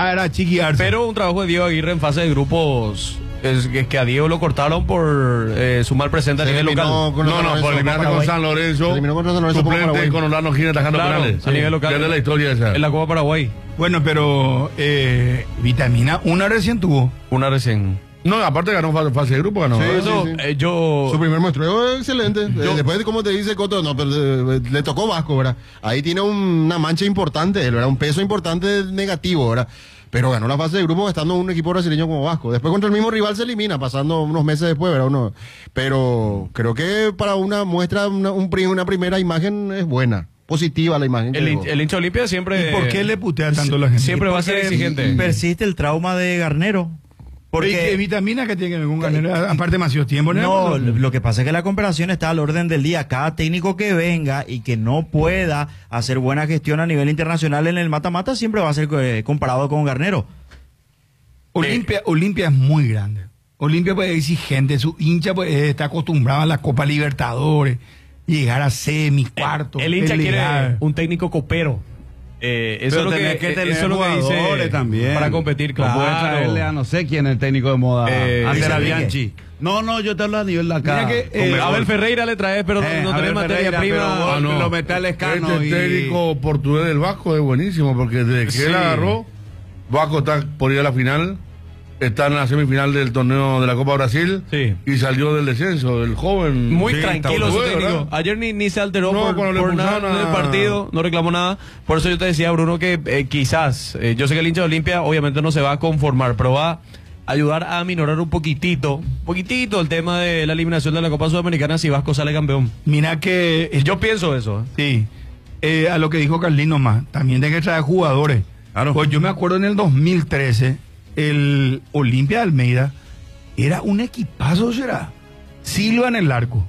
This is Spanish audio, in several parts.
Era Chiqui Arce. Pero un trabajo de Diego Aguirre en fase de grupos es que a Diego lo cortaron por su mal presente a nivel local. Por eliminarse con San Lorenzo. Eliminó contra San Lorenzo. Suplente con Orlando Gil atajando penales. A nivel local. Pierde la historia esa. En la Copa Paraguay. Bueno, pero Vitamina, una recién tuvo. Una recién. No, aparte ganó fase de grupo, ganó. Sí, Eso, sí. Su primer muestreo es excelente. Después, como te dice Coto, no, pero le tocó Vasco, ¿verdad? Ahí tiene una mancha importante, ¿verdad? Un peso importante negativo, ¿verdad? Pero ganó la fase de grupo estando un equipo brasileño como Vasco. Después contra el mismo rival se elimina, pasando unos meses después, ¿verdad? Pero creo que para una muestra, una primera imagen es buena. Positiva la imagen. El hincha Olimpia siempre... ¿Y por qué le putea tanto la gente? Siempre va a ser exigente. Persiste el trauma de Garnero. Porque Vitamina que tiene que ver con Garnero, aparte demasiado tiempo. No, lo que pasa es que la comparación está al orden del día. Cada técnico que venga y que no pueda hacer buena gestión a nivel internacional en el mata-mata siempre va a ser comparado con Garnero. Olimpia es muy grande. Olimpia pues, es exigente, su hincha pues, está acostumbrado a la Copa Libertadores, llegar a semi, cuarto. El hincha quiere un técnico copero. Eso es lo que dice también para competir, claro. Puede traerle a no sé quién el técnico de moda, Andrea Bianchi. No, yo te hablo a nivel de acá. Abel Ferreira le trae, pero no tenés materia prima. Lo mete al escano. Este técnico portugués del Vasco es buenísimo, porque desde que él agarró, Vasco está por ir a la final. Está en la semifinal del torneo de la Copa Brasil y salió del descenso, el joven. Muy tranquilo su técnico. Ayer ni se alteró por nada en el partido, no reclamó nada. Por eso yo te decía, Bruno, que quizás, yo sé que el hincha de Olimpia obviamente no se va a conformar, pero va a ayudar a aminorar un poquitito el tema de la eliminación de la Copa Sudamericana si Vasco sale campeón. Mira que... Yo pienso eso. Sí, a lo que dijo Carlino más, también tiene que traer jugadores. Claro. Pues yo me acuerdo en el 2013... el Olimpia de Almeida era un equipazo, será. Silva en el arco.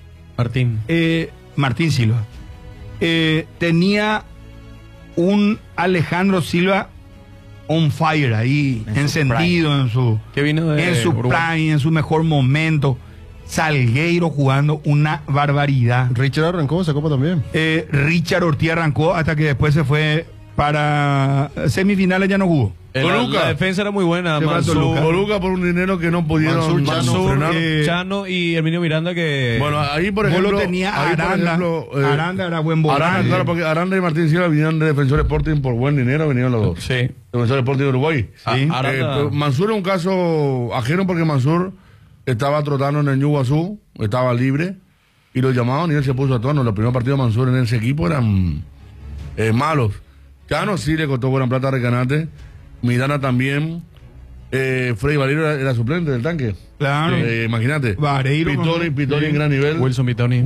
Martín Silva. Tenía un Alejandro Silva on fire ahí, encendido en su prime, en su mejor momento. Salgueiro jugando una barbaridad. Richard arrancó esa copa también. Richard Ortiz arrancó hasta que después se fue para semifinales, ya no jugó. La defensa era muy buena. Toluca por un dinero que no pudieron. Chano y Herminio Miranda que... Bueno, ahí por ejemplo... Lo tenía Aranda. Aranda era buen volante. Aranda, claro, porque Aranda y Martín Silva vinieron de Defensor Sporting por buen dinero, vinieron los dos. Sí. Defensor Sporting de Uruguay. Sí. Mansur es un caso ajeno porque Mansur estaba trotando en el Ñuguazú, estaba libre, y lo llamaban y él se puso a tono. Los primeros partidos de Mansur en ese equipo eran malos. Chano sí le costó buena plata a Recanate. Miranda también. Freddy Vareiro era suplente del tanque. Claro. Imagínate. Vareiro. Pitoni en gran nivel. Wilson Pitoni,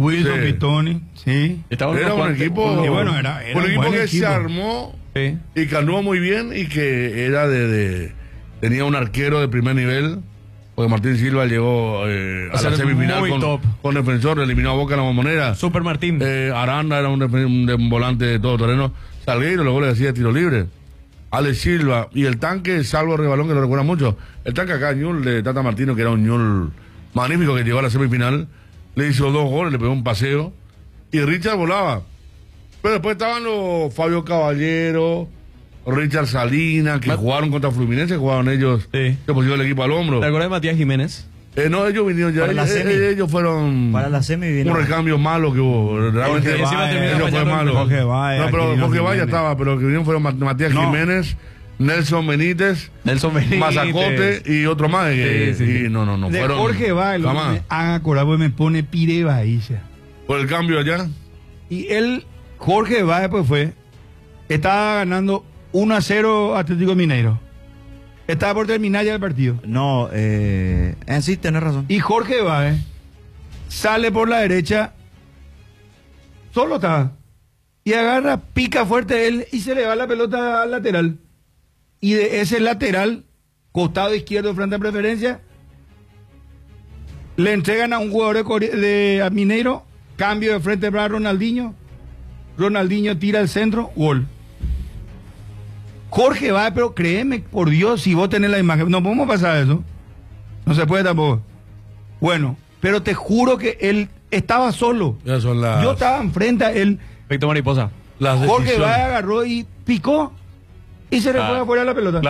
sí. Era un equipo. Era un equipo que se armó y que anduvo muy bien y que era tenía un arquero de primer nivel. Porque Martín Silva llegó a la semifinal con Defensor, eliminó a Boca en la Bombonera. Super Martín. Aranda era un volante de todo terreno. Salgueiro luego le hacía tiro libre. Alex Silva y el tanque, Salvo Rebalón, que lo recuerda mucho. El tanque acá, Ñul de Tata Martino, que era un Ñul magnífico que llegó a la semifinal, le hizo 2 goles, le pegó un paseo. Y Richard volaba. Pero después estaban los Fabio Caballero, Richard Salinas, que jugaron contra Fluminense, jugaron ellos, que pusieron el equipo al hombro. ¿Te acuerdas de Matías Jiménez? No, ellos vinieron ya. Ellos fueron. Para la semi vino. Un recambio malo que hubo. Realmente ellos fue malo. No, pero Jorge Vaya estaba, pero los que vinieron fueron Matías Jiménez, Nelson Benítez, Mazacote y otro más. Y no de fueron. Jorge Vaya, lo que me haga acordar, porque me pone Pire Bahía. Por el cambio allá. Y Jorge Vaya, pues estaba ganando 1-0 Atlético Mineiro. Estaba por terminar ya el partido. No, sí, tenés razón. Y Jorge Báez sale por la derecha, solo estaba. Y agarra, pica fuerte él y se le va la pelota al lateral. Y de ese lateral, costado izquierdo frente a preferencia, le entregan a un jugador de Mineiro, cambio de frente para Ronaldinho. Ronaldinho tira al centro, gol. Jorge va, pero créeme, por Dios, si vos tenés la imagen, no podemos pasar eso. No se puede tampoco. Bueno, pero te juro que él estaba solo. Yo estaba enfrente a él. Efecto mariposa. Jorge va, agarró y picó y se le fue afuera la pelota.